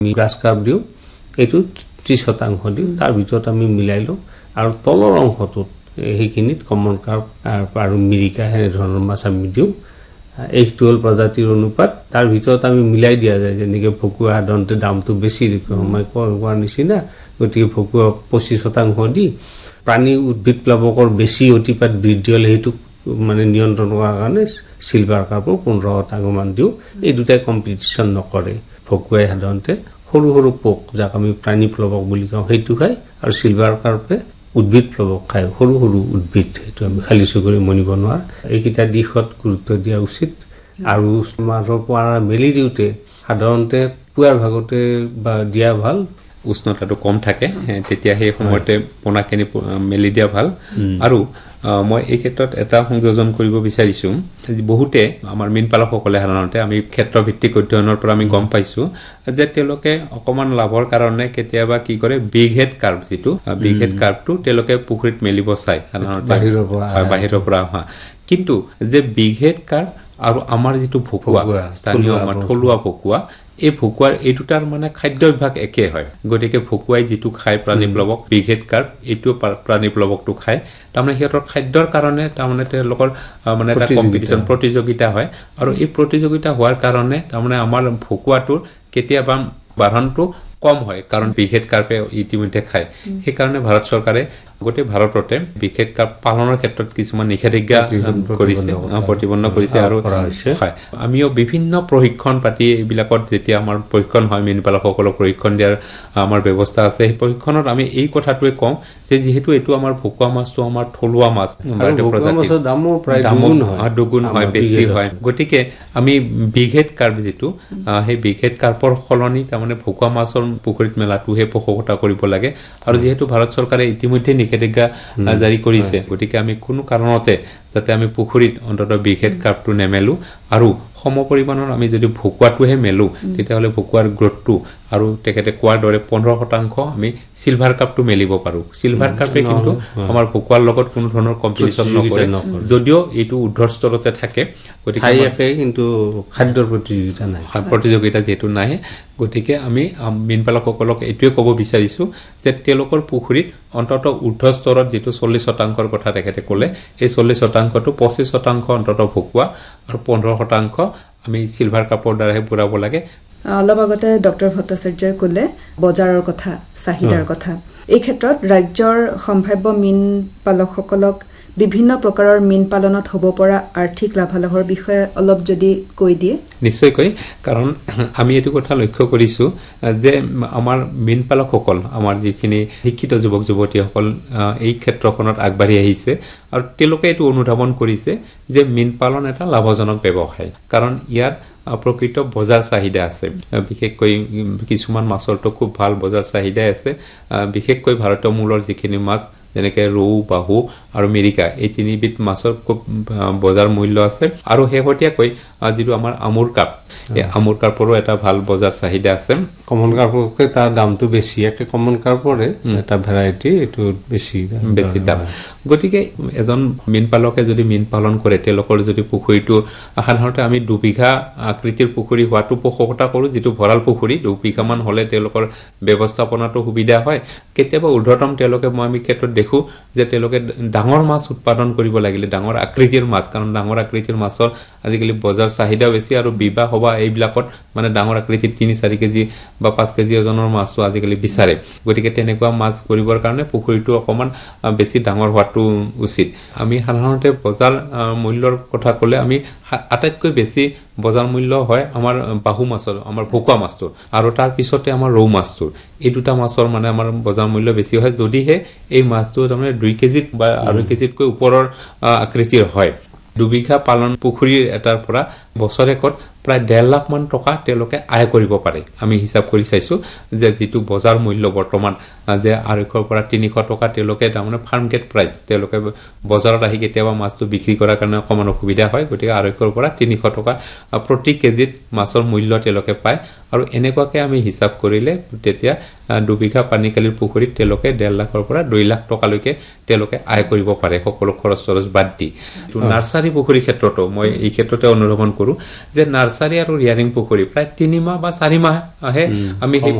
Grass carp দিওঁ, এইটো 30% দিওঁ, তাৰ ভিতৰত আমি মিলাই লওঁ আৰু তলৰ অংশটোত সেইখিনিত কমন কাৰ্প আৰু মিৰিকা এনেধৰণৰ মাছ আমি দিওঁ। এইটো হ'ল প্ৰজাতিৰ অনুপাত। তাৰ ভিতৰত আমি মিলাই দিয়া যায়, যেনেকৈ ভকুৱা সাধাৰণতে দামটো বেছি সময় কোৱাৰ নিচিনা, গতিকে ভকুৱা 25% দি প্ৰাণী উদ্ভিদ প্লাৱকৰ বেছি অতিপাত বৃদ্ধি হ'লে সেইটোক মানে নিয়ন্ত্ৰণ কৰাৰ কাৰণে চিলভাৰ কাৰ্পৰ 15% মান দিওঁ। এই দুটাই কম্পিটিশ্যন নকৰে। ভকুৱাই সাধাৰণতে সৰু সৰু পোক, যাক আমি প্ৰাণী প্লাৱক বুলি কওঁ, সেইটো খায়, আৰু চিলভাৰ কাৰ্পে উদ্ভিদ প্লাৱক খায়, সৰু সৰু উদ্ভিদ। সেইটো আমি খালী চকুৰে মনিব নোৱাৰোঁ। এইকেইটা দিশত গুৰুত্ব দিয়া উচিত। আৰু মাছৰ পৰা মেলি দিওঁতে সাধাৰণতে পুৱাৰ ভাগতে বা দিয়া ভাল, উষ্ণতাটো কম থাকে, তেতিয়া সেই সময়তে পোনাখিনি মেলি দিয়া ভাল। আৰু মই এই ক্ষেত্ৰত এটা সংযোজন কৰিব বিচাৰিছোঁ, বহুতে আমাৰ মীন পালকসকলে সাধাৰণতে আমি ক্ষেত্ৰভিত্তিক অধ্যয়নৰ পৰা আমি গম পাইছোঁ যে তেওঁলোকে অকণমান লাভৰ কাৰণে কেতিয়াবা কি কৰে, বিগ হেড কাৰ্প, যিটো বিগ হেড কাৰ্পটো তেওঁলোকে পুখুৰীত মেলিব চায় সাধাৰণতে বাহিৰৰ পৰা অহা। কিন্তু যে বিগ হেড কাৰ্প আৰু আমাৰ যিটো ভকুৱা, স্থানীয় আমাৰ থলুৱা ভকুৱা, এই ভকুৱাৰ এই দুটাৰ মানে খাদ্যাভ্যাস একে হয়। গতিকে ভকুৱাই যিটো খায় প্ৰাণী প্লাৱক, বিগ হেড কাৰ্প এইটো প্ৰাণী প্লাৱকটো খায়। তাৰমানে সিহঁতৰ খাদ্যৰ কাৰণে তাৰমানে তেওঁলোকৰ মানে এটা কম্পিটিশ্যন, প্ৰতিযোগিতা হয়। আৰু এই প্ৰতিযোগিতা হোৱাৰ কাৰণে তাৰমানে আমাৰ ভকুৱাটোৰ কেতিয়াবা বাঢ়নটো কম হয়, কাৰণ বিগ হেড কাৰ্পে ইতিমধ্যে খায়। সেইকাৰণে ভাৰত চৰকাৰে গোটেই ভাৰততে বিগ হেড কাৰ্প পালনৰ ক্ষেত্ৰত কিছুমান নিষেধাজ্ঞা কৰিছে, প্ৰতিবন্ধ কৰিছে। আৰু হয়, আমিও বিভিন্ন প্ৰশিক্ষণ পাতি এইবিলাকত যেতিয়া আমাৰ প্ৰশিক্ষণ হয়, মীন পালকসকলক প্ৰশিক্ষণ দিয়াৰ আমাৰ ব্যৱস্থা আছে। সেই প্ৰশিক্ষণত আমি এই কথাটোৱে কওঁ যে যিহেতু এইটো আমাৰ ভকুৱা মাছটো আমাৰ থলুৱা মাছ, দামো প্ৰায় দুগুণ হয়, বেছি হয়। গতিকে আমি বিগ হেড কাৰ্প যিটো, সেই বিগ হেড কাৰ্পৰ সলনি তাৰমানে ভকুৱা মাছৰ পুখুৰীত মেলাটোহে পোষকতা কৰিব লাগে। আৰু যিহেতু ভাৰত চৰকাৰে ইতিমধ্যে নিষেধাজ্ঞা জাৰি কৰিছে, গতিকে আমি কোনো কাৰণতে যাতে আমি পুখুৰীত অন্ততঃ বিগ হেড কাৰ্পটো নেমেলো, আৰু সম পৰিমাণৰ আমি যদি ভকুৱাটোহে মেলো, তেতিয়াহ'লে ভকুৱাৰ গ্ৰোথটো আৰু তেখেতে কোৱাৰ দৰে 15% আমি চিলভাৰ কাৰ্পটো মেলিব পাৰোঁ। চিলভাৰ কাৰ্পে কিন্তু আমাৰ ভকুৱাৰ লগত কোনো ধৰণৰ কম্পিটিশ্যন নকৰে, যদিও এইটো ঊৰ্ধ্বৰ স্তৰতে থাকে। গতিকে কিন্তু খাদ্যৰ প্ৰতিযোগিতা নাই, প্ৰতিযোগিতা যিহেতু নাই, গতিকে আমি মীন পালকসকলক এইটোৱে ক'ব বিচাৰিছোঁ যে তেওঁলোকৰ পুখুৰীত অন্ততঃ ঊৰ্ধ্ব স্তৰত যিটো 40% কথা তেখেতে ক'লে, এই 40%টো 25% অন্ততঃ ভকুৱা আৰু 15% আমি চিলভাৰ কাৰ্পৰ দ্বাৰাহে পুৰাব লাগে। অলপ আগতে ডক্টৰ ভট্টাচাৰ্যই ক'লে বজাৰৰ কথা, চাহিদাৰ কথা। এই ক্ষেত্ৰত ৰাজ্যৰ সম্ভাৱ্য মীন পালকসকলক বিভিন্ন প্ৰকাৰৰ মীন পালনত হ'ব পৰা আৰ্থিক লাভালাভৰ বিষয়ে অলপ যদি কৈ দিয়ে। নিশ্চয়কৈ, কাৰণ আমি এইটো কথা লক্ষ্য কৰিছোঁ যে আমাৰ মীন পালকসকল, আমাৰ যিখিনি শিক্ষিত যুৱক যুৱতীসকল এই ক্ষেত্ৰখনত আগবাঢ়ি আহিছে, আৰু তেওঁলোকে এইটো অনুধাৱন কৰিছে যে মীন পালন এটা লাভজনক ব্যৱসায়, কাৰণ ইয়াত প্ৰকৃত বজাৰ চাহিদা আছে। বিশেষকৈ কিছুমান মাছৰতো খুব ভাল বজাৰ চাহিদাই আছে। বিশেষকৈ ভাৰতীয় মূলৰ যিখিনি মাছ, যেনেকৈ ৰৌ, বাহু আৰু মিৰিকা, এই তিনিবিধ মাছৰ খুব বজাৰ মূল্য আছে। আৰু শেহতীয়াকৈ যিটো আমাৰ আমুৰ কাৰ্প, এই আমুৰ কাৰ্পৰো এটা ভাল বজাৰ চাহিদা আছে। কমন কাৰ্পতকৈ তাৰ দামটো বেছি, একে কমন কাৰ্পৰে এটা ভেৰাইটি, এইটো বেছি দাম। গতিকে এজন মীন পালকে যদি মীন পালন কৰে, তেওঁলোকৰ যদি পুখুৰীটো সাধাৰণতে আমি 2 বিঘা আকৃতিৰ পুখুৰী হোৱাটো পোষকতা কৰোঁ, যিটো ভঁৰাল পুখুৰী 2 বিঘামান হ'লে তেওঁলোকৰ ব্যৱস্থাপনাটো সুবিধা হয়। কেতিয়াবা ঊৰ্ধ্বতম তেওঁলোকে আমি ক্ষেত্ৰত দেখোঁ যে তেওঁলোকে ডাঙৰ মাছ উৎপাদন কৰিব লাগিলে, ডাঙৰ আকৃতিৰ মাছ, কাৰণ ডাঙৰ আকৃতিৰ মাছৰ আজিকালি বজাৰ চাহিদা বেছি, আৰু বিবাহ সভা এইবিলাকত মানে ডাঙৰ আকৃতিৰ 3-4 কেজি বা 5 কেজি ওজনৰ মাছটো আজিকালি বিচাৰে। গতিকে তেনেকুৱা মাছ কৰিবৰ কাৰণে পুখুৰীটো অকণমান বেছি ডাঙৰ হোৱাটো উচিত। আমি সাধাৰণতে বজাৰ মূল্যৰ কথা ক'লে আমি আটাইতকৈ বেছি বজাৰ মূল্য হয় আমাৰ বাহু মাছৰ, আমাৰ ভকুৱা মাছটো, আৰু তাৰ পিছতে আমাৰ ৰৌ মাছটো। এই দুটা মাছৰ মানে আমাৰ বজাৰ মূল্য বেছি হয়, যদিহে এই মাছটো তাৰমানে 2 কেজিত বা 2.5 কেজিতকৈ ওপৰৰ আকৃতিৰ হয়। 2 বিঘা পালন পুখুৰীৰ এটাৰ পৰা বছৰেকত প্ৰায় 1.5 লাখ মান টকা তেওঁলোকে আয় কৰিব পাৰে। আমি হিচাপ কৰি চাইছোঁ যে যিটো বজাৰ মূল্য বৰ্তমান যে 250 পৰা 300 টকা তেওঁলোকে তাৰমানে ফাৰ্ম গেট প্ৰাইচ, তেওঁলোকে বজাৰত আহি কেতিয়াবা মাছটো বিক্ৰী কৰাৰ কাৰণে অকণমান অসুবিধা হয়। গতিকে 250 পৰা 300 টকা প্ৰতি কেজিত মাছৰ মূল্য তেওঁলোকে পায়। আৰু এনেকুৱাকে আমি হিচাপ কৰিলে তেতিয়া 2 বিঘা পানীকালিৰ পুখুৰীত তেওঁলোকে 1.5 লাখৰ পৰা 2 লাখ টকালৈকে তেওঁলোকে আয় কৰিব পাৰে সকলো খৰচ বাদ দি নাৰ্সাৰী পুখুৰীৰ ক্ষেত্ৰতো মই এই ক্ষেত্ৰতে অনুধাৱন কৰো যে নাৰ্সাৰী আৰু ৰিয়াৰিং পুখুৰী প্ৰায় 3 মাহ বা 4 মাহ আমি